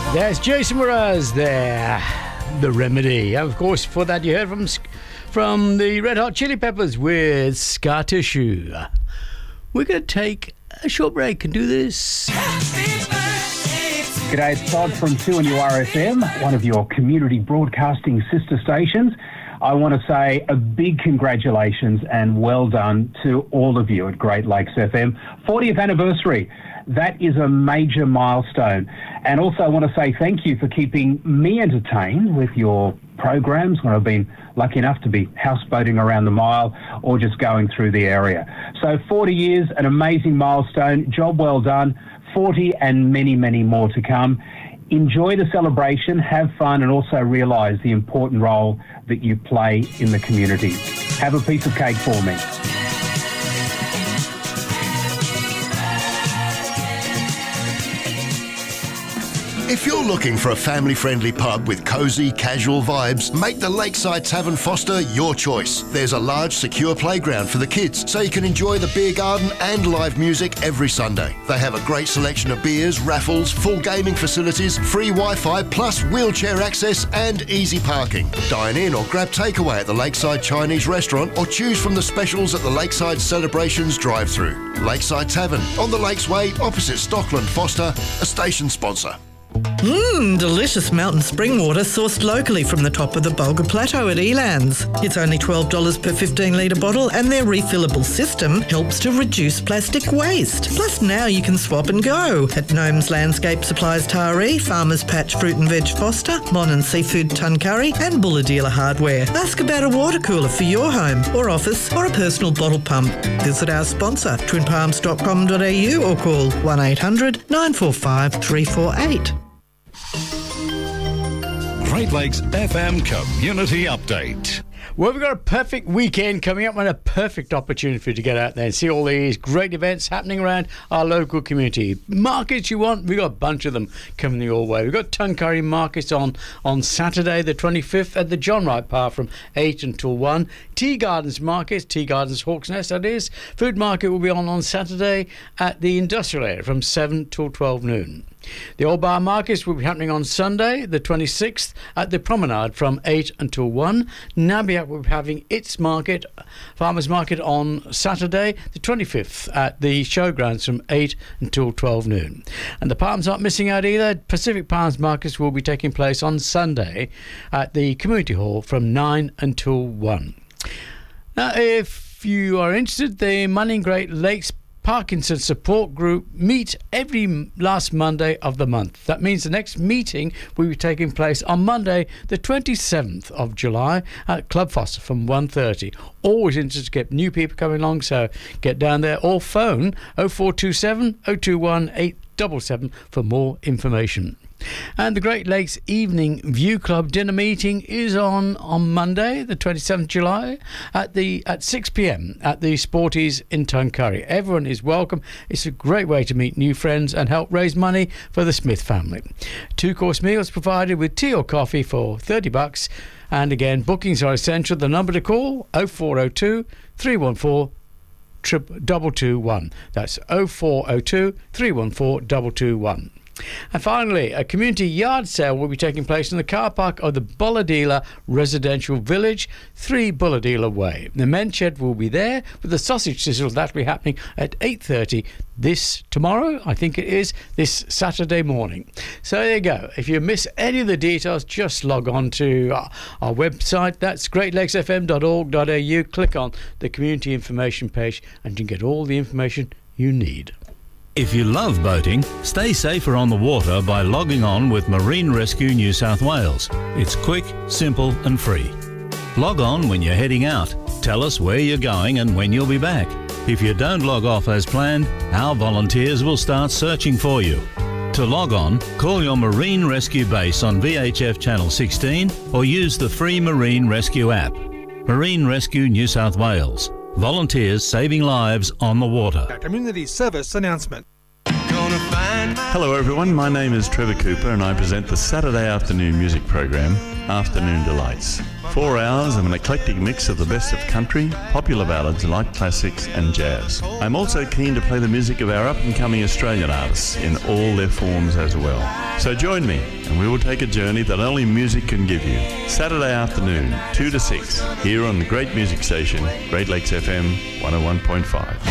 There's Jason Mraz there, The Remedy. And of course, for that you heard from the Red Hot Chili Peppers with Scar Tissue. We're going to take a short break and do this. G'day, it's Todd from 2NURFM, one of your community broadcasting sister stations. I want to say a big congratulations and well done to all of you at Great Lakes FM. 40th anniversary. That is a major milestone. And also I want to say thank you for keeping me entertained with your programs when I've been lucky enough to be houseboating around the mile or just going through the area. So 40 years, an amazing milestone. Job well done. 40 and many, many more to come. Enjoy the celebration, have fun, and also realise the important role that you play in the community. Have a piece of cake for me. If you're looking for a family-friendly pub with cosy, casual vibes, make the Lakeside Tavern Foster your choice. There's a large, secure playground for the kids, so you can enjoy the beer garden and live music every Sunday. They have a great selection of beers, raffles, full gaming facilities, free Wi-Fi, plus wheelchair access and easy parking. Dine in or grab takeaway at the Lakeside Chinese restaurant or choose from the specials at the Lakeside Celebrations drive-thru. Lakeside Tavern, on the Lakes Way, opposite Stockland Foster, a station sponsor. Delicious mountain spring water sourced locally from the top of the Bulga Plateau at Elands. It's only $12 per 15-litre bottle and their refillable system helps to reduce plastic waste. Plus now you can swap and go at Gnomes Landscape Supplies Taree, Farmers Patch Fruit and Veg Foster, Mon and Seafood Tuncurry and Bulladila Hardware. Ask about a water cooler for your home or office or a personal bottle pump. Visit our sponsor, twinpalms.com.au or call 1800 945 348. Great Lakes FM Community Update. Well, we've got a perfect weekend coming up and a perfect opportunity for you to get out there and see all these great events happening around our local community. Markets you want, we've got a bunch of them coming your way. We've got Tuncurry Markets on Saturday the 25th at the John Wright Park from 8 until 1. Tea Gardens Markets, Tea Gardens Hawks Nest that is. Food Market will be on Saturday at the Industrial Area from 7 till 12 noon. The Old Bar Markets will be happening on Sunday, the 26th, at the Promenade from 8 until 1. Nabiac will be having its market, Farmers Market, on Saturday, the 25th, at the Showgrounds from 8 until 12 noon. And the Palms aren't missing out either. Pacific Palms Markets will be taking place on Sunday at the Community Hall from 9 until 1. Now, if you are interested, the Munning Great Lakes Parkinson Support Group meet every last Monday of the month. That means the next meeting will be taking place on Monday, the 27th of July at Club Foster from 1:30. Always interested to get new people coming along, so get down there or phone 0427 021 877 for more information. And the Great Lakes Evening View Club dinner meeting is on Monday, the 27th July, at 6 p.m. at the Sporties in Tuncurry. Everyone is welcome. It's a great way to meet new friends and help raise money for the Smith family. 2-course meals provided with tea or coffee for $30. And again, bookings are essential. The number to call 0402 314 221. That's 0402 314 221. And finally, a community yard sale will be taking place in the car park of the Bulladila Residential Village, 3 Bulladila Way. The men's shed will be there with the sausage sizzle. That will be happening at 8:30 tomorrow, I think it is, this Saturday morning. So there you go. If you miss any of the details, just log on to our website. That's greatlakesfm.org.au. Click on the community information page and you can get all the information you need. If you love boating, stay safer on the water by logging on with Marine Rescue New South Wales. It's quick, simple and free. Log on when you're heading out. Tell us where you're going and when you'll be back. If you don't log off as planned, our volunteers will start searching for you. To log on, call your Marine Rescue base on VHF Channel 16 or use the free Marine Rescue app. Marine Rescue New South Wales. Volunteers saving lives on the water. A community service announcement. Gonna Hello everyone, my name is Trevor Cooper and I present the Saturday afternoon music program, Afternoon Delights. 4 hours of an eclectic mix of the best of country, popular ballads, light classics and jazz. I'm also keen to play the music of our up-and-coming Australian artists in all their forms as well. So join me and we will take a journey that only music can give you. Saturday afternoon, 2 to 6, here on the great music station, Great Lakes FM 101.5.